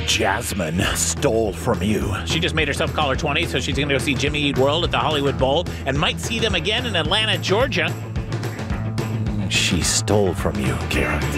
Jasmine stole from you. She just made herself caller 20, so she's going to go see Jimmy Eat World at the Hollywood Bowl and might see them again in Atlanta, Georgia. She stole from you, Karen.